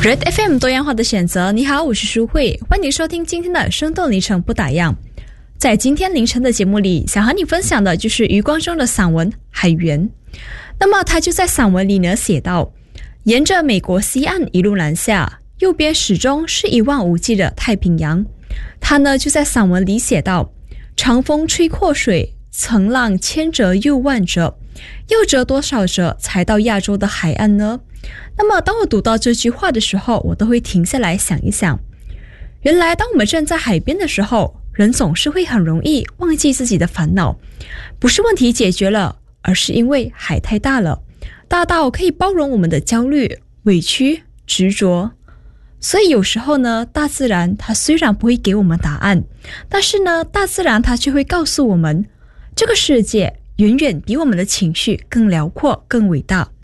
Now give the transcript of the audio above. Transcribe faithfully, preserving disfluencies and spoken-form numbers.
Red F M 多样化的选择，你好，我是舒慧，欢迎收听今天的生动凌晨不打烊。在今天凌晨的节目里，想和你分享的就是余光中的散文《海员》。那么他就在散文里呢写道，沿着美国西岸一路南下，右边始终是一望无际的太平洋。他呢就在散文里写道，长风吹阔水，层浪千折又万折，又折多少折才到亚洲的海岸呢？那么当我读到这句话的时候，我都会停下来想一想，原来当我们站在海边的时候，人总是会很容易忘记自己的烦恼，不是问题解决了，而是因为海太大了，大到可以包容我们的焦虑、委屈、执着。所以有时候呢，大自然它虽然不会给我们答案，但是呢，大自然它却会告诉我们，这个世界远远比我们的情绪更辽阔、更伟大。